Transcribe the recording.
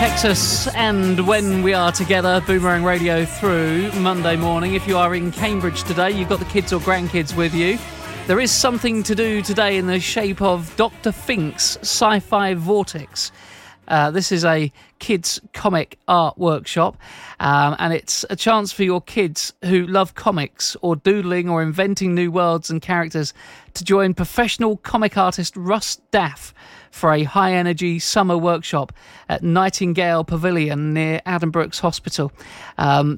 Texas, and when we are together, Boomerang Radio through Monday morning. If you are in Cambridge today, you've got the kids or grandkids with you. There is something to do today in the shape of Dr. Fink's Sci-Fi Vortex. This is a kids' comic art workshop, and it's a chance for your kids who love comics or doodling or inventing new worlds and characters to join professional comic artist Russ Daff for a high-energy summer workshop at Nightingale Pavilion near Addenbrooke's Hospital.